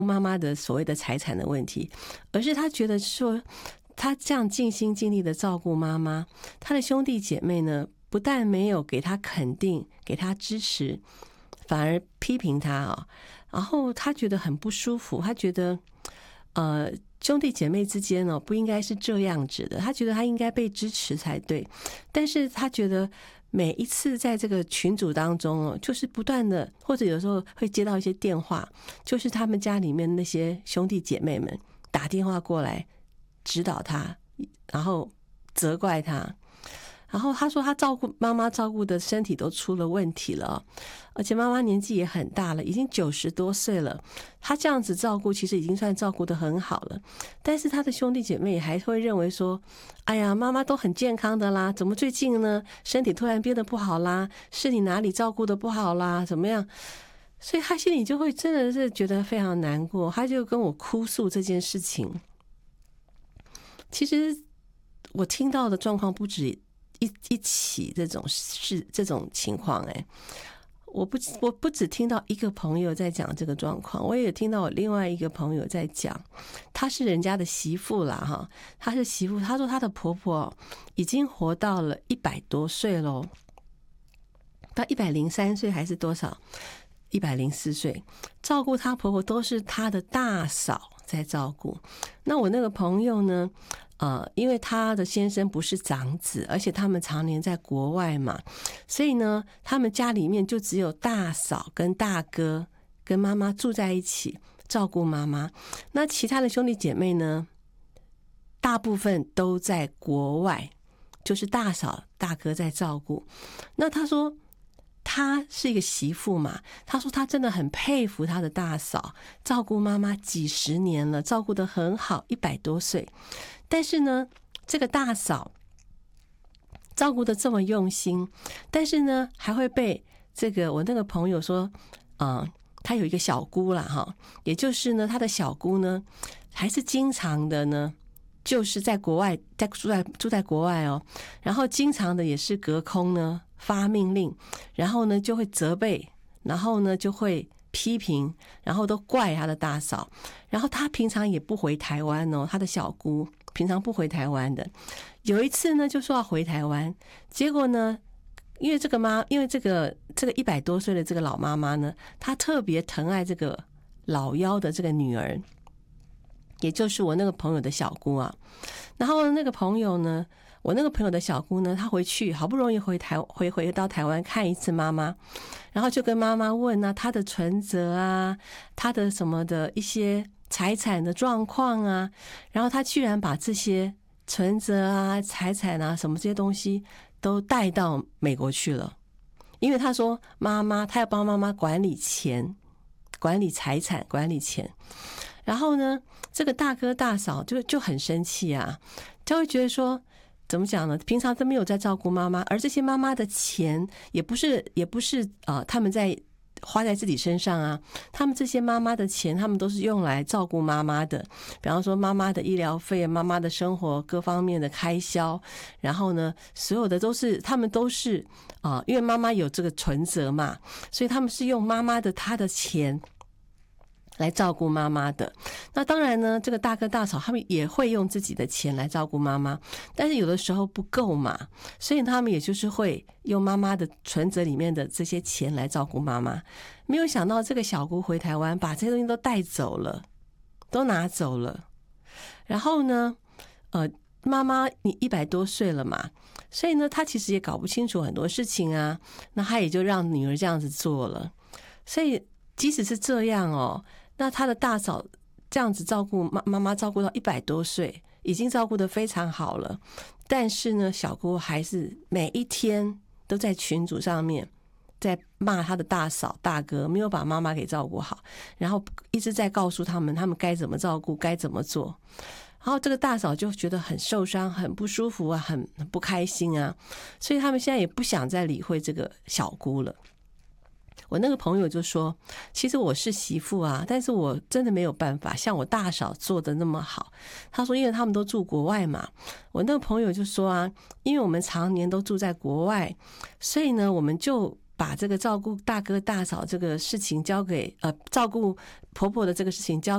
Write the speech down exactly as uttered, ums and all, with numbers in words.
妈妈的所谓的财产的问题，而是他觉得说他这样尽心尽力的照顾妈妈，他的兄弟姐妹呢不但没有给他肯定给他支持，反而批评他啊，然后他觉得很不舒服，他觉得呃兄弟姐妹之间呢不应该是这样子的，他觉得他应该被支持才对，但是他觉得每一次在这个群组当中哦，就是不断的，或者有时候会接到一些电话，就是他们家里面那些兄弟姐妹们打电话过来指导他，然后责怪他，然后他说他照顾妈妈照顾的身体都出了问题了，而且妈妈年纪也很大了，已经九十多岁了，他这样子照顾其实已经算照顾得很好了，但是他的兄弟姐妹还会认为说，哎呀妈妈都很健康的啦，怎么最近呢身体突然变得不好啦，是你哪里照顾得不好啦，怎么样，所以他心里就会真的是觉得非常难过，他就跟我哭诉这件事情。其实我听到的状况不止一一起这种事这种情况，哎，我不我不只听到一个朋友在讲这个状况，我也听到我另外一个朋友在讲，她是人家的媳妇啦哈，她是媳妇，她说她的婆婆已经活到了一百多岁喽，到一百零三岁还是多少？一百零四岁，照顾她婆婆都是她的大嫂在照顾。那我那个朋友呢？呃，因为他的先生不是长子，而且他们常年在国外嘛，所以呢，他们家里面就只有大嫂跟大哥跟妈妈住在一起照顾妈妈。那其他的兄弟姐妹呢，大部分都在国外，就是大嫂大哥在照顾。那他说她是一个媳妇嘛，她说她真的很佩服她的大嫂，照顾妈妈几十年了，照顾得很好，一百多岁。但是呢，这个大嫂照顾得这么用心，但是呢，还会被这个我那个朋友说，啊、呃，他有一个小姑啦哈，也就是呢，他的小姑呢，还是经常的呢，就是在国外，在住在住在国外哦，然后经常的也是隔空呢发命令，然后呢就会责备，然后呢就会批评，然后都怪他的大嫂，然后他平常也不回台湾哦，他的小姑平常不回台湾的，有一次呢就说要回台湾，结果呢，因为这个妈，因为这个这个一百多岁的这个老妈妈呢，她特别疼爱这个老幺的这个女儿，也就是我那个朋友的小姑啊。然后那个朋友呢，我那个朋友的小姑呢，她回去好不容易回台回回到台湾看一次妈妈，然后就跟妈妈问啊，她的存折啊，她的什么的一些财产的状况啊，然后她居然把这些存折啊、财产啊什么这些东西都带到美国去了，因为她说妈妈，她要帮妈妈管理钱、管理财产、管理钱。然后呢，这个大哥大嫂就就很生气啊，就会觉得说，怎么讲呢？平常都没有在照顾妈妈，而这些妈妈的钱也不是也不是呃他们在花在自己身上啊，他们这些妈妈的钱，他们都是用来照顾妈妈的，比方说妈妈的医疗费、妈妈的生活各方面的开销，然后呢，所有的都是他们都是啊、呃，因为妈妈有这个存折嘛，所以他们是用妈妈的她的钱来照顾妈妈的。那当然呢，这个大哥大嫂他们也会用自己的钱来照顾妈妈，但是有的时候不够嘛，所以他们也就是会用妈妈的存折里面的这些钱来照顾妈妈。没有想到这个小姑回台湾把这些东西都带走了，都拿走了。然后呢，呃，妈妈你一百多岁了嘛，所以呢，她其实也搞不清楚很多事情啊，那她也就让女儿这样子做了。所以即使是这样哦，那她的大嫂这样子照顾妈妈妈照顾到一百多岁，已经照顾得非常好了，但是呢，小姑还是每一天都在群组上面在骂她的大嫂大哥没有把妈妈给照顾好，然后一直在告诉他们他们该怎么照顾该怎么做。然后这个大嫂就觉得很受伤很不舒服啊，很不开心啊，所以他们现在也不想再理会这个小姑了。我那个朋友就说，其实我是媳妇啊，但是我真的没有办法像我大嫂做的那么好。他说因为他们都住国外嘛，我那个朋友就说啊，因为我们常年都住在国外，所以呢我们就把这个照顾大哥大嫂这个事情交给呃照顾婆婆的这个事情交